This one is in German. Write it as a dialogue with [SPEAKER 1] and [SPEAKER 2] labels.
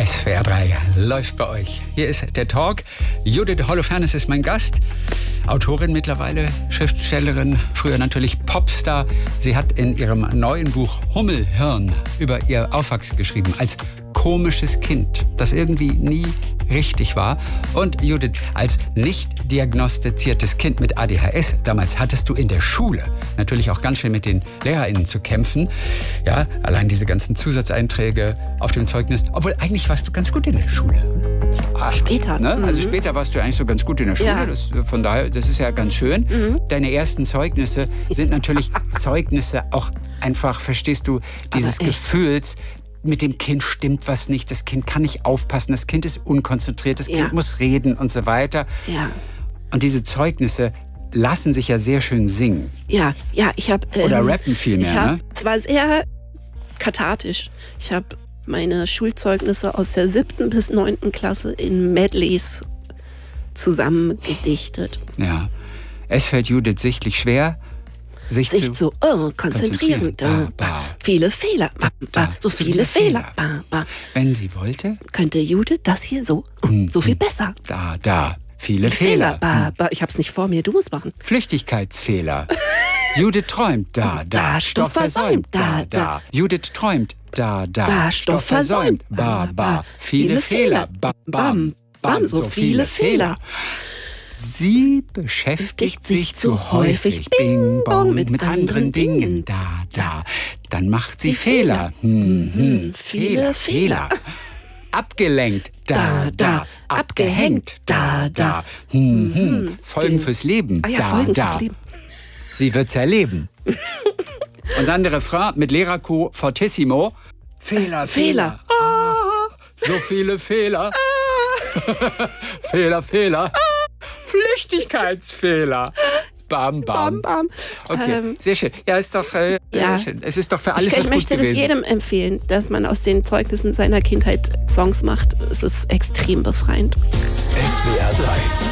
[SPEAKER 1] SWR 3 läuft bei euch. Hier ist der Talk. Judith Holofernes ist mein Gast. Autorin mittlerweile, Schriftstellerin, früher natürlich Popstar. Sie hat in ihrem neuen Buch Hummelhirn über ihr Aufwachsen geschrieben als komisches Kind, das irgendwie nie richtig war. Und Judith, als nicht diagnostiziertes Kind mit ADHS, damals hattest du in der Schule natürlich auch ganz schön mit den LehrerInnen zu kämpfen. Ja, allein diese ganzen Zusatzeinträge auf dem Zeugnis. Obwohl, eigentlich warst du ganz gut in der Schule.
[SPEAKER 2] Später.
[SPEAKER 1] Ne? Also später warst du eigentlich so ganz gut in der Schule. Ja. Von daher, das ist ja ganz schön. Deine ersten Zeugnisse sind natürlich Zeugnisse auch einfach, verstehst du, dieses Gefühls, mit dem Kind stimmt was nicht, das Kind kann nicht aufpassen, das Kind ist unkonzentriert, das Kind muss reden und so weiter.
[SPEAKER 2] Ja.
[SPEAKER 1] Und diese Zeugnisse lassen sich ja sehr schön singen.
[SPEAKER 2] Ja, ich habe...
[SPEAKER 1] Oder rappen vielmehr, ne?
[SPEAKER 2] Es war sehr kathartisch. Ich habe meine Schulzeugnisse aus der 7. bis 9. Klasse in Medleys zusammengedichtet.
[SPEAKER 1] Ja. Es fällt Judith sichtlich schwer, sich zu
[SPEAKER 2] konzentrieren. Viele Fehler. So viele Fehler.
[SPEAKER 1] Wenn sie wollte,
[SPEAKER 2] könnte Judith das hier so viel besser.
[SPEAKER 1] Viele Fehler.
[SPEAKER 2] Ich hab's nicht vor mir, du musst machen.
[SPEAKER 1] Flüchtigkeitsfehler. Judith träumt, Stoff versäumt, Judith träumt, Stoff versäumt, viele Fehler, so viele Fehler. Sie beschäftigt sich zu häufig, Bing Bong, mit anderen Dingen, dann macht sie Fehler, viele Fehler. Abgelenkt, abgehängt, Folgen fürs Leben,
[SPEAKER 2] Folgen fürs Leben.
[SPEAKER 1] Sie wird's erleben. Und dann der Refrain mit Leraco fortissimo. Fehler. So viele Fehler. Fehler. Flüchtigkeitsfehler. Bam. Okay, sehr schön. Ja, ist doch schön. Es ist doch für alles was gut gewesen.
[SPEAKER 2] Ich möchte das jedem empfehlen, dass man aus den Zeugnissen seiner Kindheit Songs macht. Es ist extrem befreiend.
[SPEAKER 3] SWR 3